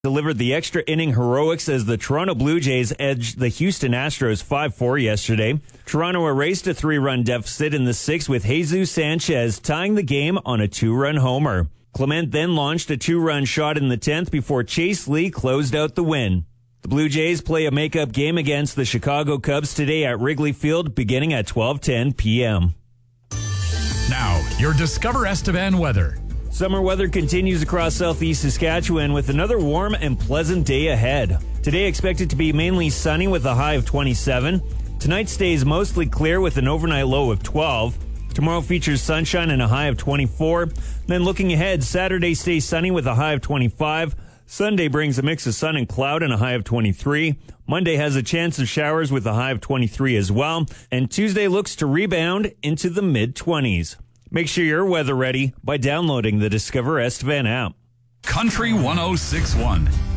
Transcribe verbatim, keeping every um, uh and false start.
delivered the extra inning heroics as the Toronto Blue Jays edged the Houston Astros five four yesterday. Toronto erased a three-run deficit in the sixth with Jesus Sanchez tying the game on a two-run homer. Clement then launched a two-run shot in the tenth before Chase Lee closed out the win. The Blue Jays play a makeup game against the Chicago Cubs today at Wrigley Field beginning at twelve ten p.m. Now, your Discover Estevan weather. Summer weather continues across southeast Saskatchewan with another warm and pleasant day ahead. Today expected to be mainly sunny with a high of twenty-seven. Tonight stays mostly clear with an overnight low of twelve. Tomorrow features sunshine and a high of twenty-four. Then looking ahead, Saturday stays sunny with a high of twenty-five. Sunday brings a mix of sun and cloud and a high of twenty-three. Monday has a chance of showers with a high of twenty-three as well. And Tuesday looks to rebound into the mid-twenties. Make sure you're weather ready by downloading the Discover Estevan app. Country one oh six point one.